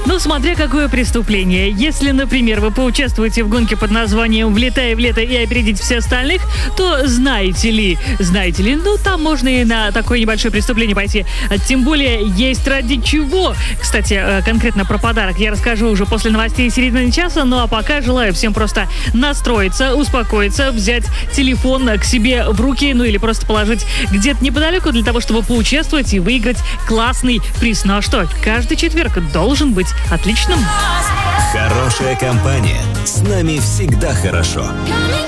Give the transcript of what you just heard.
Ну, смотря какое преступление. Если, например, вы поучаствуете в гонке под названием «Влетай в лето и опередить всех остальных», то знаете ли, ну, там можно и на такое небольшое преступление пойти. Тем более, есть ради чего. Кстати, конкретно про подарок я расскажу уже после новостей середины часа, ну а пока желаю всем просто настроиться, успокоиться, взять телефон к себе в руки, ну или просто положить где-то неподалеку для того, чтобы поучаствовать и выиграть классный приз. Ну а что, каждый четверг должен быть отличным. Хорошая компания. С нами всегда хорошо.